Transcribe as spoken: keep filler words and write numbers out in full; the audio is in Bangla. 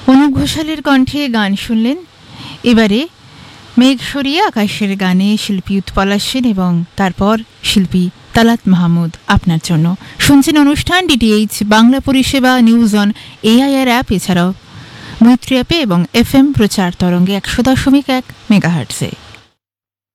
অনুপ ঘোষালের কণ্ঠে গান শুনলেন। এবারে মেঘ সরিয়ে আকাশের গানে শিল্পী উৎপলা সেন এবং তারপর শিল্পী তালাত মাহমুদ আপনার জন্য। শুনছেন অনুষ্ঠান ডিটিএইচ বাংলা পরিষেবা, নিউজ অন এআইআর অ্যাপ, এছাড়াও মৈত্রী অ্যাপে এবং এফ এম প্রচার তরঙ্গে একশো দশমিক এক মেগাহার্টসে।